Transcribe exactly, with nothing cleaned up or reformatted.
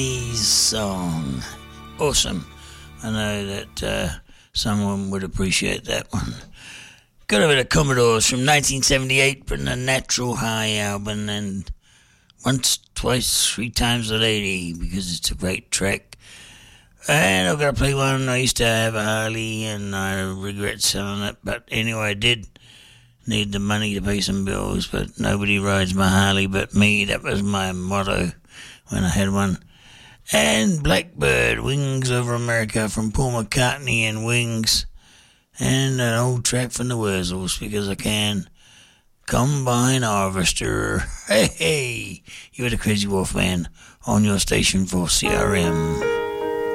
Song. Awesome. I know that uh, someone would appreciate that one. Got a bit of Commodores from nineteen seventy-eight from the Natural High album, and once, twice, three times a lady, because it's a great track. And I've got to play one. I used to have a Harley and I regret selling it, but anyway, I did need the money to pay some bills, but nobody rides my Harley but me. That was my motto when I had one. And Blackbird, Wings Over America from Paul McCartney and Wings. And an old track from the Wurzels, because I can. Combine Harvester. Hey, hey, you're the Crazy Wolf Man on your station for C R M.